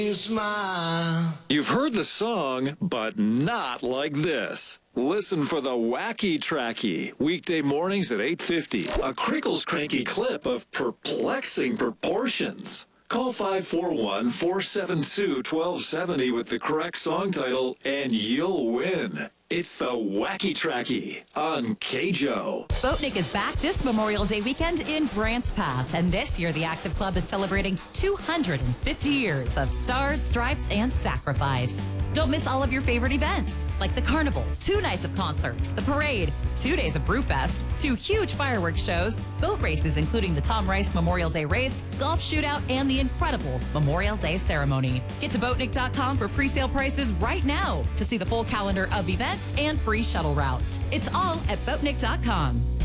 Smile. You've heard the song, but not like this. Listen for the Wacky Tracky, weekday mornings at 8:50. A Crickles Cranky clip of perplexing proportions. Call 541-472-1270 with the correct song title, and you'll win. It's the Wacky Tracky on KJO. Boatnik is back this Memorial Day weekend in Grants Pass, and this year the Active Club is celebrating 250 years of stars, stripes, and sacrifice. Don't miss all of your favorite events, like the carnival, 2 nights of concerts, the parade, 2 days of Brewfest, 2 huge fireworks shows, boat races including the Tom Rice Memorial Day race, golf shootout, and the incredible Memorial Day ceremony. Get to Boatnik.com for pre-sale prices right now to see the full calendar of events and free shuttle routes. It's all at Boatnik.com.